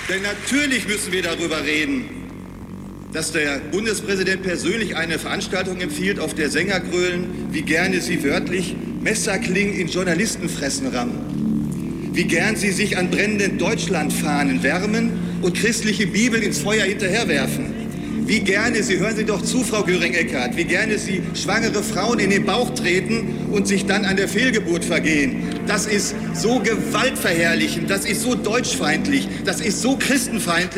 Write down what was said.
Denn natürlich müssen wir darüber reden, dass der Bundespräsident persönlich eine Veranstaltung empfiehlt, auf der Sänger grölen, wie gerne sie wörtlich Messerklingen in Journalistenfressen rammen. Wie gern sie sich an brennenden Deutschlandfahnen wärmen und christliche Bibeln ins Feuer hinterherwerfen. Wie gerne, Sie hören Sie doch zu, Frau Göring-Eckardt, wie gerne Sie schwangere Frauen in den Bauch treten und sich dann an der Fehlgeburt vergehen. Das ist so gewaltverherrlichend, das ist so deutschfeindlich, das ist so christenfeindlich.